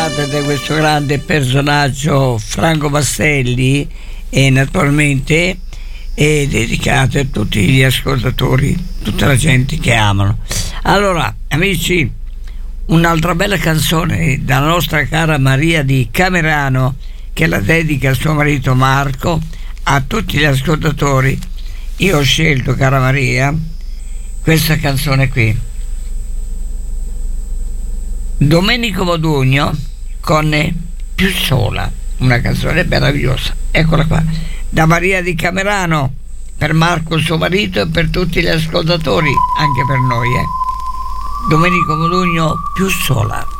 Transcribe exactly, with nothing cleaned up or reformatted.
dedicata da questo grande personaggio Franco Bastelli e naturalmente è dedicata a tutti gli ascoltatori, tutta la gente che amano. Allora, amici, un'altra bella canzone dalla nostra cara Maria di Camerano, che la dedica a suo marito Marco, a tutti gli ascoltatori. Io ho scelto, cara Maria, questa canzone qui, Domenico Modugno con Più sola, una canzone meravigliosa. Eccola qua, da Maria di Camerano, per Marco suo marito e per tutti gli ascoltatori, anche per noi, eh. Domenico Modugno, Più sola.